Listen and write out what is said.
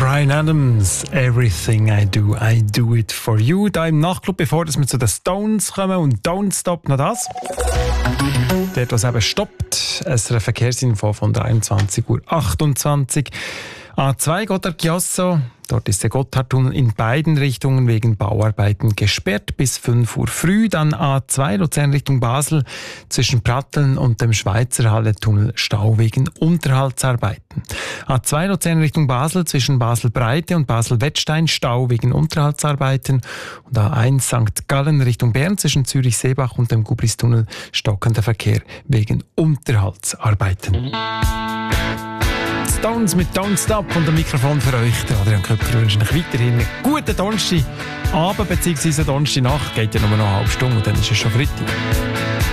Bryan Adams, Everything I do it for you. Da im Nachtclub, bevor wir zu den Stones kommen und Don't Stop, noch das. Dort, was eben stoppt, ein Verkehrsinfo von 23:28 Uhr. A2 Gotthard-Chiasso, dort ist der Gotthardtunnel in beiden Richtungen wegen Bauarbeiten gesperrt bis 5 Uhr früh. Dann A2 Luzern Richtung Basel zwischen Pratteln und dem Schweizer Halle-Tunnel Stau wegen Unterhaltsarbeiten. A2 Luzern Richtung Basel zwischen Basel-Breite und Basel-Wettstein Stau wegen Unterhaltsarbeiten. Und A1 St. Gallen Richtung Bern zwischen Zürich-Seebach und dem Gubristunnel stockender Verkehr wegen Unterhaltsarbeiten. Stones mit Don't Stop und am Mikrofon für euch, der Adrian Köpfer, wünsche euch weiterhin einen guten Donnerstagabend bzw. Donnerstagnacht. Geht ja nur noch eine halbe Stunde und dann ist es schon Freitag.